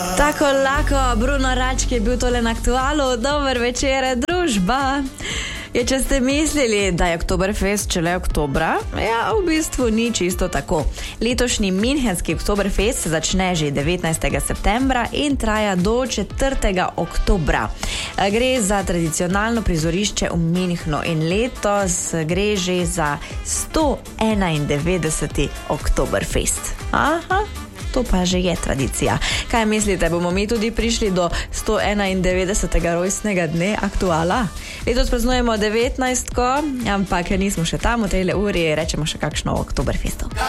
Tako lako, Bruno Rački je bil tole na Aktualu. Dober večer, družba. Če ste mislili, da je Oktoberfest šele oktobra, ja, v bistvu ni čisto tako. Letošnji Münchenski Oktoberfest se začne že 19. septembra in traja do 4. oktobra. Gre za tradicionalno prizorišče v Münchnu in letos gre že za 191. Oktoberfest. Aha. To pa že je tradicija. Kaj mislite, bomo mi tudi prišli do 191. rojstnega dne Aktuala? Letos praznujemo 19. ampak nismo še tam, v tejle uri rečemo še kakšno Oktoberfestu.